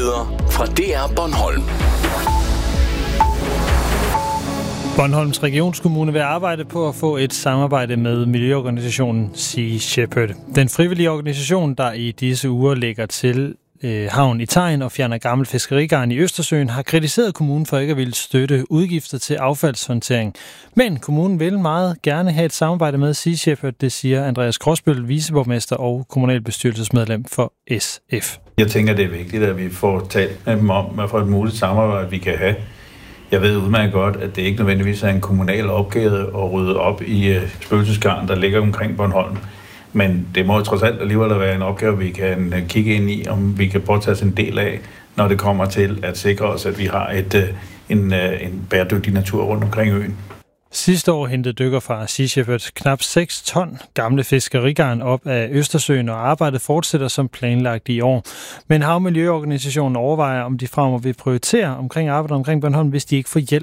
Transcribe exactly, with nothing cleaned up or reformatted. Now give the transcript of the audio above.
Nyheder fra D R Bornholm. Bornholms Regionskommune vil arbejde på at få et samarbejde med miljøorganisationen Sea Shepherd. Den frivillige organisation, der i disse uger lægger til øh, havn i Tegn og fjerner gammel fiskerigarn i Østersøen, har kritiseret kommunen for ikke at ville støtte udgifter til affaldshåndtering. Men kommunen vil meget gerne have et samarbejde med Sea Shepherd, det siger Andreas Gråsbøl, viceborgmester og kommunalbestyrelsesmedlem for S F. Jeg tænker, det er vigtigt, at vi får talt med dem om, hvad for et muligt samarbejde vi kan have. Jeg ved udmærket godt, at det ikke nødvendigvis er en kommunal opgave at rydde op i uh, spøgelsesgarn, der ligger omkring Bornholm. Men det må jo trods alt alligevel være en opgave, vi kan uh, kigge ind i, om vi kan påtage os en del af, når det kommer til at sikre os, at vi har et, uh, en, uh, en bæredygtig natur rundt omkring øen. Sidste år hentede dykker fra Sea Shepherd knap seks ton gamle fiskerigarn op af Østersøen, og arbejdet fortsætter som planlagt i år. Men Havmiljøorganisationen overvejer, om de fremover vil prioritere omkring arbejdet omkring Bornholm, hvis de ikke får hjælp